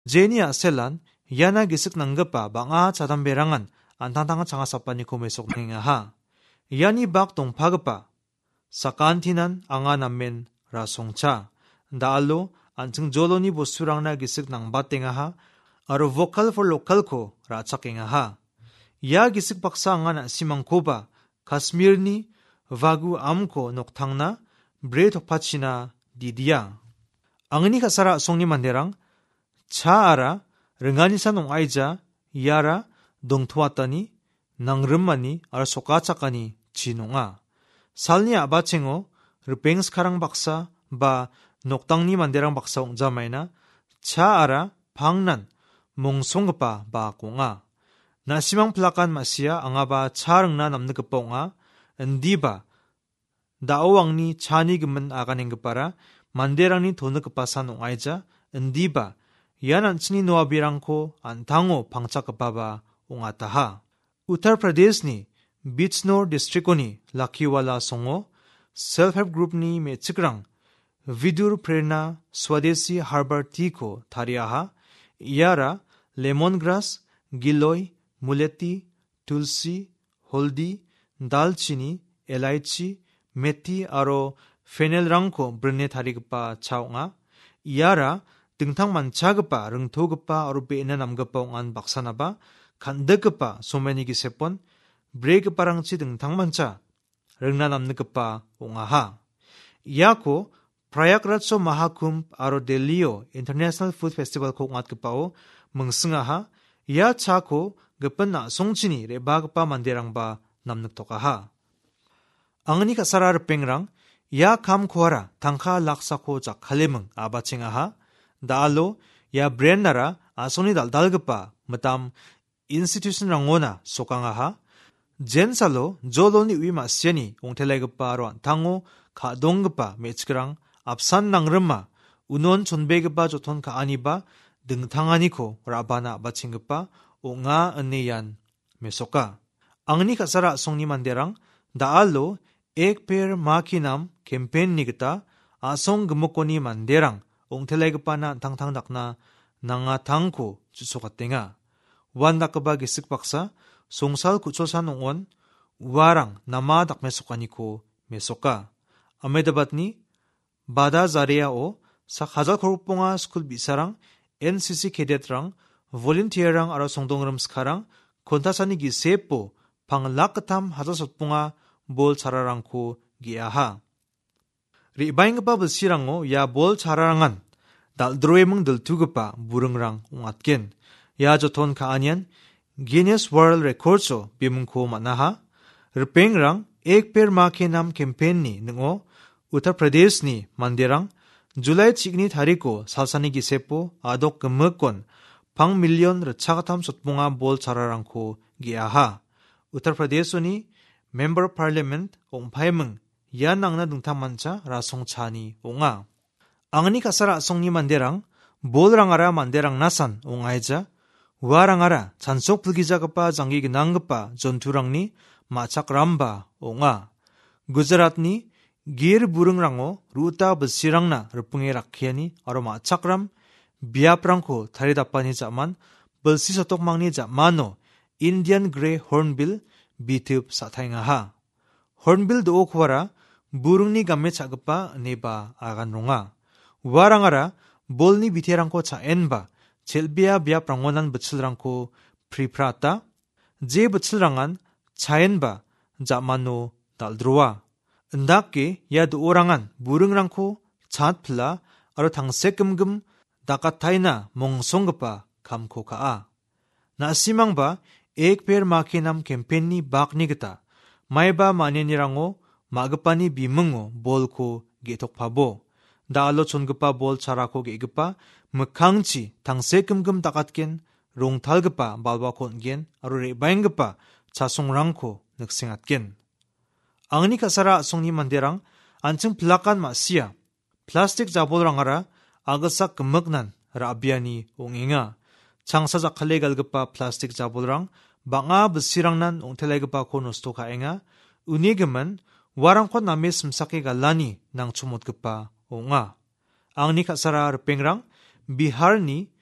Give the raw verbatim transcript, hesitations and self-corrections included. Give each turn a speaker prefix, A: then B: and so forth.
A: Jenia selan yana gisik nanggapa banga cadamberangan antang-tangan cangasapani kumesok ningaha. Yani bak tong pagapa. Sakantinan anga namen rasongcha. Daalo anjing joloni bosurang na gisik nang batengaha aro vocal for local ko ratsakengaha. Ya gisik paksa nga na simangkoba Kashmirni vagu amko noktangna bre tokpachina didia. Angni kasara songni manderang 차아라 릉아니산 옹아이자 이아라 동투왔더니 낭름마니 알 소까짝가니 지농아 살니 아바칭오 르뱅스카랑 박사 바 녹당니 만데랑 박사 옹자마이나 차아라 방난 몽송급바 바 공아 나시망 플라칸 마시아 앙아바 차릉나 남느급바 옹아 엔디바 다오왕니 차니금은 아가냉급바라 만데랑니 도느급바산 옹아이자 엔디바 Yan chini noa birangko antango pangchakapaba ungataha. Uttar Pradesh ni Bijnor district ni Lakiwala songo self-help group ni mechikrang Vidur Prerna Swadesi Harbor tea ko thariaha. Iara lemongrass, giloy, muleti, tulsi, holdi, dalchini, elaichi, methi aro fennel rangko brne tharigpa chaunga. Iara 등탕 만차급바 릉토급바 어루베이나 남급바 옹안 박사나바 간드급바 소매니기 세번 브레이급바랑치 등탕 만차 릉나 남느급바 옹아하 이야코 프라야그라츠 마하쿰 아로 델리오 인터내셔널 푸드 페스티벌 코 옹앗급바오 멍승아하 이야 차코 급번나 송치니 레바급바 만데랑바 남늑토가하 앙니 가사라르 뺑랑 이야 감코하라 당카 락사코 작칼레멍 아바칭아하 Daalo ya brand nara asoni daldalgapa matam institution rangona sokangaha jensalo joloni uima siani ongtelaigapa ro tango ka donggapa mechkrang apsan nangrma unon chonbegapa joton ka aniba dingtanganiko rabana bachinggapa onga aneyan mesoka angni kasara songni manderang daalo ek per makinam campaign nigta asong gmokoni manderang 옹텔라이급바나 당탕닥나 낭아 당코 주소가땡아 완다크바 기쓱 박사 송살 구초산 옹원 우아랑 나마 닥메소카니코 메소카 아메다바트니 바다 자리아오 사 하자 코르뽕아 스쿨 비사랑 엔시시 캐데트랑 볼런티어랑 아라 송동름 스카랑 콘타사니 기세포 방락탐 하자 솥뽕아 볼 차라랑코 기아하 Ribaingpa belsirango ya bol chararangan dal droemeng del tugpa burengrang ungatken ya joton kaanian Guinness World Recordso bimungko manaha rpengrang ek per make nam campaign ni ngo Uttar Pradesh ni manderang July chigni tariko salsani gisepo adok gemekon pang million rchagatam sotpunga bol chararangko giaha Uttar Pradesh ni Member of Parliament ongpaimeng yan nangna dungtang mancha rasong chani onga. Angni kasara asongni manderang bolrangara manderang nasan ongaeja warangara chansok pulgijagapa jangi ginanggapa jonturangni machak ramba onga. Gujaratni gir burungrango ruta besirangna repunge rakhiani aro machakram biaprangko taridapani jaman belsi sotokmangni jamano Indian Grey Hornbill bitip sathaingaha. Hornbill do okwara burungni gamme chagpa neba agan ronga warangara bolni biterangko chaenba chelbia bia prangonan butsilrangko priprata je butsilrangan chaenba jamano daldrowa ndakke yad orangan burungrangko chatpla aro tangsekgumgum dakataina mongsonggpa kamko kaa nasimangba ek per makinam campaignni baknigita maiba manenirango magpani bimungo bolko getokpabo daalo chongpa bol charako gegpa mkhangchi tangsekgumgum dakatken rongtalgpa balbakon-gen aro rebaingpa chasongrangko niksengatken angni kasara songni manderang anching plakan masia plastic jabolrangara agasak gmagnan rabiani ongenga changsa jakhale galgpa plastic jabolrang banga besirangnan ongtelaigpa ko nosto kaenga unigeman warangko name simsake galani nang chumotgpa onga angni kasara rpengrang Bihar ni